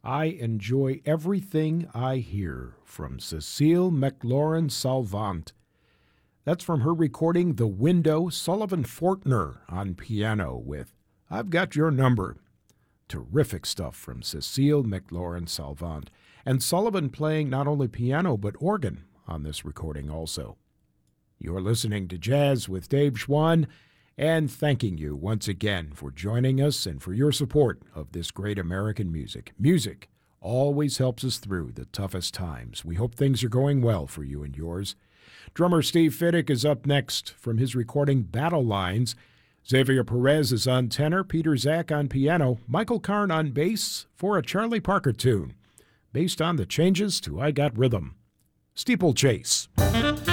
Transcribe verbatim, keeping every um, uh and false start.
I enjoy everything I hear from Cecile McLaurin Salvant. That's from her recording The Window, Sullivan Fortner on piano with I've Got Your Number. Terrific stuff from Cecile McLaurin Salvant. And Sullivan playing not only piano but organ on this recording also. You're listening to Jazz with Dave Schwann, and thanking you once again for joining us and for your support of this great American music. Music always helps us through the toughest times. We hope things are going well for you and yours. Drummer Steve Fiddick is up next from his recording Battle Lines. Xavier Perez is on tenor, Peter Zach on piano, Michael Karn on bass for a Charlie Parker tune, based on the changes to I Got Rhythm. Steeplechase.